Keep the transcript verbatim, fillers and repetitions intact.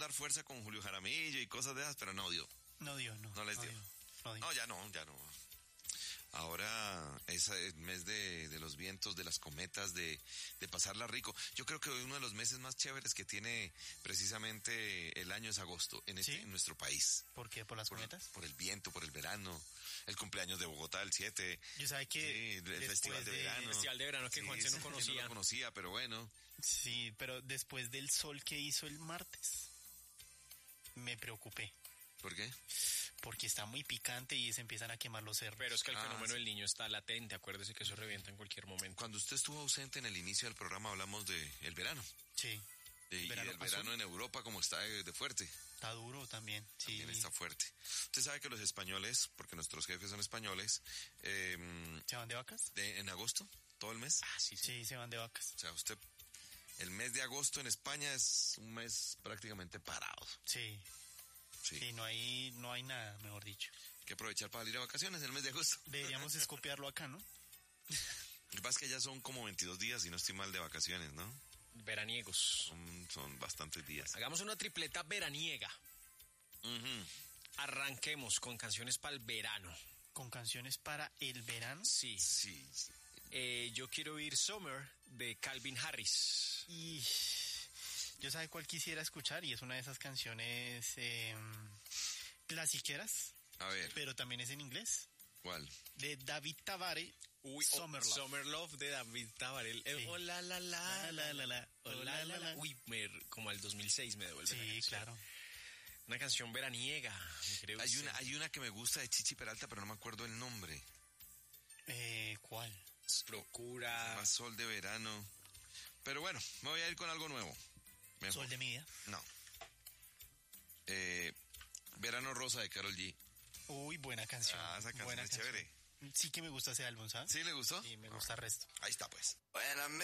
dar fuerza con Julio Jaramillo y cosas de esas, pero no dio. No dio, no. No les no dio. dio, no dio. No, ya no, ya no. Ahora es el mes de, de los vientos, de las cometas, de, de pasarla rico. Yo creo que uno de los meses más chéveres que tiene precisamente el año es agosto en, este, ¿Sí? en nuestro país. ¿Por qué? ¿Por las Por, cometas? por el viento, por el verano, el cumpleaños de Bogotá el siete. Yo sabía que Sí, el después festival de, de- verano. El festival de verano que Juanse no sí, conocía. Yo no lo conocía, pero bueno. Sí, pero después del sol que hizo el martes, me preocupé. ¿Por qué? Porque está muy picante y se empiezan a quemar los cerros. Pero es que el Ah, fenómeno sí. del niño está latente, acuérdese que eso revienta en cualquier momento. Cuando usted estuvo ausente en el inicio del programa hablamos de el verano. Sí, De, y Verano del verano azul. en Europa como está de, de fuerte. está duro también. Sí, También está fuerte. Usted sabe que los españoles, porque nuestros jefes son españoles, eh, ¿se van de vacas? de, en agosto, todo el mes. Ah, sí, sí. Sí, se van de vacas. O sea, usted, el mes de agosto en España es un mes prácticamente parado. Sí, Sí. sí, no hay, no hay nada, mejor dicho. Hay que aprovechar para salir a vacaciones en el mes de agosto. Deberíamos es copiarlo acá, ¿no? Lo que pasa es que ya son como veintidós días, y no estoy mal, de vacaciones, ¿no? Veraniegos. Son, son bastantes días. Hagamos una tripleta veraniega. Ujú. Arranquemos con canciones para el verano. Con canciones para el verano. Sí. Sí, sí. Eh, yo quiero oír Summer de Calvin Harris. Y yo sabe cuál quisiera escuchar y es una de esas canciones eh, clasiqueras, A ver, pero también es en inglés, ¿cuál? de David Tabare. Uy, Summer oh, Love. Summer Love de David Tabarel. Eh, Sí. oh, la, la, la, La, la, la, oh, oh, la, la, la, la. la. Uy, me, como al dos mil seis me devuelve. la Sí, canción. claro. Una canción veraniega, mi querido Hay Vicente. una, hay una que me gusta de Chichi Peralta, pero no me acuerdo el nombre. Eh, ¿Cuál? Procura. Más sol de verano. Pero bueno, me voy a ir con algo nuevo. Mejor. Sol de mi vida. No. Eh, Verano Rosa de Karol G. Uy, buena canción. Ah, esa canción buena es canción. chévere. Sí que me gusta ese álbum, ¿sabes? ¿Sí le gustó? Sí, me gusta el resto. Ahí está pues. When I met